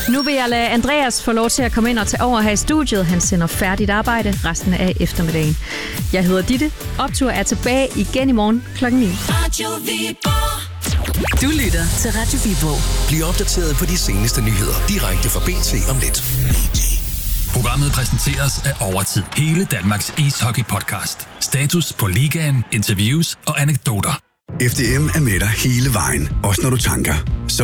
Nu vil jeg lade Andreas få lov til at komme ind og tage over her i studiet. Han sender færdigt arbejde resten af eftermiddagen. Jeg hedder Ditte. Optur er tilbage igen i morgen kl. 9. Du lytter til Radio Viborg. Bliv opdateret på de seneste nyheder direkte fra BT om lidt. Programmet præsenteres af Overtid. Hele Danmarks ishockey-podcast. Status på ligaen, interviews og anekdoter. FDM er med dig hele vejen, også når du tanker.